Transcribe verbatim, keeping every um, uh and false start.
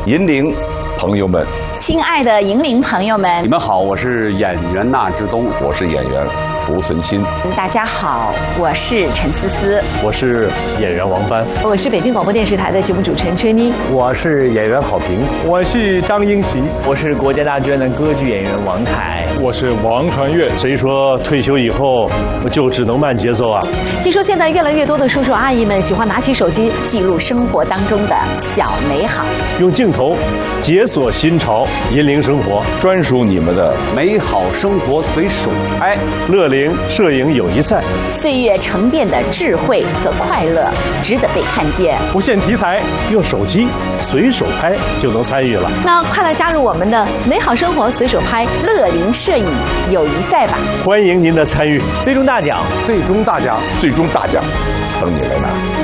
银铃朋友们， 亲爱的银铃朋友们， 你们好，我是演员纳之东， 我是演员胡存新。 大家好，我是陈思思， 我是演员王帆， 我是北京广播电视台的节目主持人崔妮， 我是演员郝平， 我是张英奇， 我是国家大剧院的歌剧演员王凯， 我是王传岳。 谁说退休以后就只能慢节奏啊？ 听说现在越来越多的叔叔阿姨们喜欢拿起手机记录生活当中的小美好， 用镜头解锁新潮，引领生活， 专属你们的美好生活随手拍。 乐龄摄影友谊赛， 岁月沉淀的智慧和快乐值得被看见。 不限题材， 用手机随手拍就能参与了。 那快来加入我们的美好生活随手拍乐龄摄影友谊赛吧！ 欢迎您的参与， 最终大奖， 最终大奖， 最终大奖，等你来拿。